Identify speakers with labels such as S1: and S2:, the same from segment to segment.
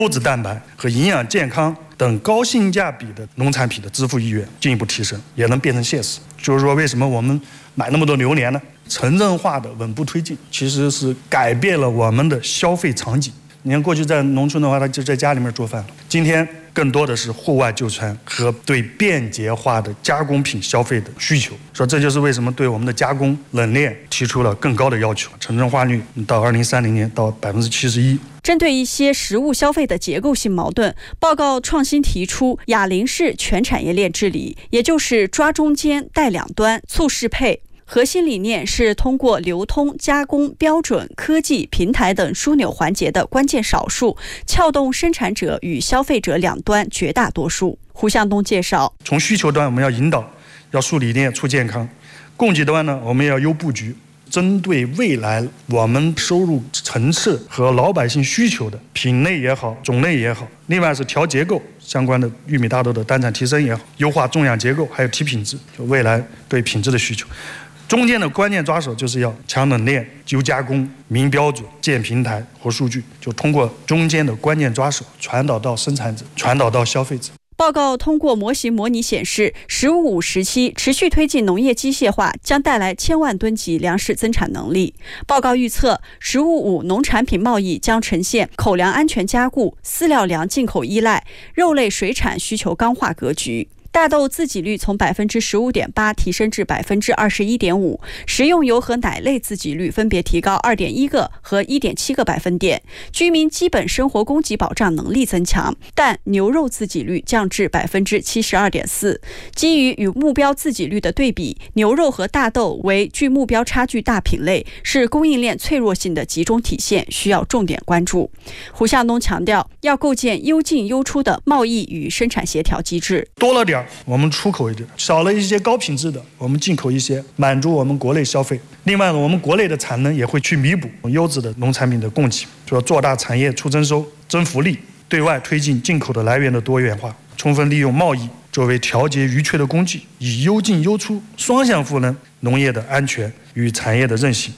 S1: 优质蛋白和营养健康等高性价比的农产品的支付意愿进一步提升，也能变成现实。就是说，为什么我们买那么多榴莲呢？城镇化的稳步推进，其实是改变了我们的消费场景。你看，过去在农村的话，他就在家里面做饭，今天更多的是户外就餐和对便捷化的加工品消费的需求。说这就是为什么对我们的加工冷链提出了更高的要求，城镇化率到2030年到71%。
S2: 针对一些食物消费的结构性矛盾，报告创新提出哑铃式全产业链治理，也就是抓中间带两端，促适配。核心理念是通过流通、加工、标准、科技、平台等枢纽环节的关键少数，撬动生产者与消费者两端绝大多数。胡向东介绍，
S1: 从需求端我们要引导，要树理念、促健康；供给端呢，我们要优布局，针对未来我们收入层次和老百姓需求的品类也好、种类也好。另外是调结构，相关的玉米、大豆的单产提升也好，优化种养结构，还有提品质，就未来对品质的需求。中间的关键抓手就是要强冷链、优加工、明标准、建平台和数据，就通过中间的关键抓手传导到生产者，传导到消费者。
S2: 报告通过模型模拟显示，“15+5”时期持续推进农业机械化将带来1000万吨级粮食增产能力。报告预测，“15+5”农产品贸易将呈现口粮安全加固、饲料粮进口依赖、肉类水产需求刚化格局。大豆自给率从15.8%提升至21.5%，食用油和奶类自给率分别提高2.1个和1.7个百分点，居民基本生活供给保障能力增强，但牛肉自给率降至72.4%。基于与目标自给率的对比，牛肉和大豆为距目标差距大品类，是供应链脆弱性的集中体现，需要重点关注。胡向东强调，要构建优进优出的贸易与生产协调机制，
S1: 多了点我们出口一点，少了一些高品质的，我们进口一些，满足我们国内消费。另外呢，我们国内的产能也会去弥补优质的农产品的供给，说做大产业促增收、增福利，对外推进进口的来源的多元化，充分利用贸易作为调节余缺的工具，以优进优出双向赋能农业的安全与产业的韧性。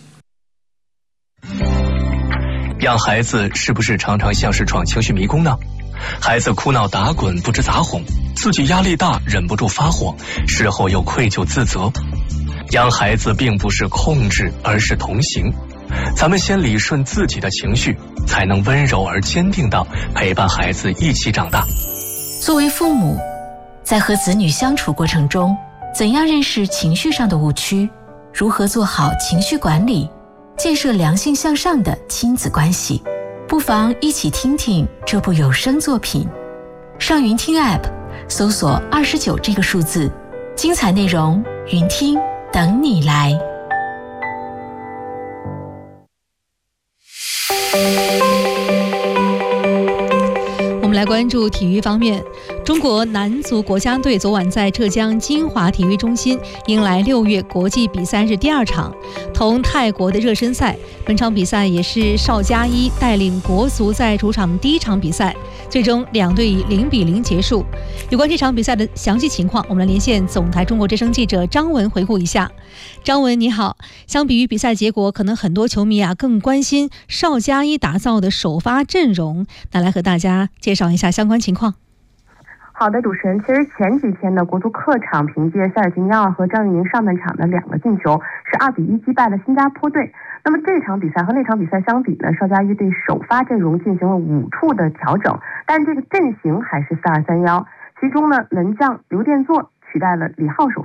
S3: 养孩子是不是常常像是闯情绪迷宫呢？孩子哭闹打滚不知咋哄，自己压力大忍不住发火，事后又愧疚自责。养孩子并不是控制，而是同行。咱们先理顺自己的情绪，才能温柔而坚定地陪伴孩子一起长大。
S4: 作为父母，在和子女相处过程中，怎样认识情绪上的误区，如何做好情绪管理，建设良性向上的亲子关系，不妨一起听听这部有声作品。上云听 App 搜索29这个数字，精彩内容云听等你来。
S5: 我们来关注体育方面，中国男足国家队昨晚在浙江金华体育中心迎来6月国际比赛日第2场，同泰国的热身赛。本场比赛也是邵佳一带领国足在主场第1场比赛，最终两队以0-0结束。有关这场比赛的详细情况，我们来连线总台中国之声记者张文回顾一下。张文你好，相比于比赛结果，可能很多球迷更关心邵佳一打造的首发阵容，那来和大家介绍一下相关情况。
S6: 好的，主持人，其实前几天呢，国足客场凭借塞尔吉尼奥和张玉宁上半场的2个进球，是2-1击败了新加坡队。那么这场比赛和那场比赛相比呢，邵佳一对首发阵容进行了5处的调整，但这个阵型还是4-2-3-1。其中呢，门将刘殿座取代了李浩首